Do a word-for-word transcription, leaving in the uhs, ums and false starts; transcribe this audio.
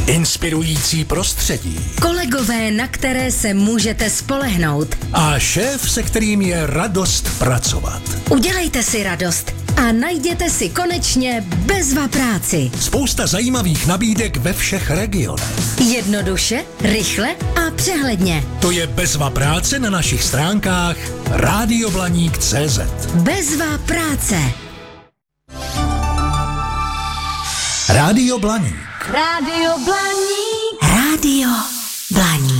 inspirující prostředí kolegové, na které se můžete spolehnout a šéf, se kterým je radost pracovat. Udělejte si radost a najděte si konečně Bezva práci. Spousta zajímavých nabídek ve všech regionech. Jednoduše, rychle a přehledně. To je Bezva práce na našich stránkách rádioblaník tečka cé zet. Bezva práce. Rádio Blaník. Rádio Blaník. Rádio Blaník.